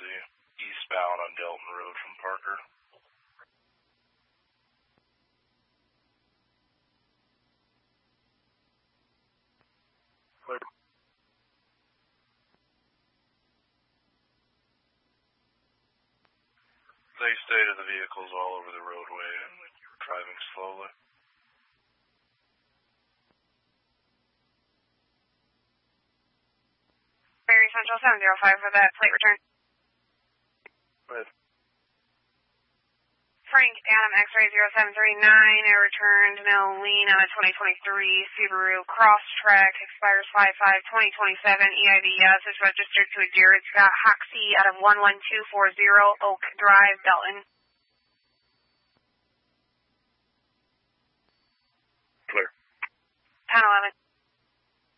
emergency. Eastbound on Delton Road from Parker. Clear. They stated the vehicle's all over the roadway and driving slowly. Prairie Central 705 for that plate return. With Frank Adam X-ray 0739, I returned no lien on a 2023 Subaru Crosstrek, expires 5/5/2027, EID yes, is registered to a Jared Scott Hoxie out of 11240 Oak Drive, Delton. clear. 1011.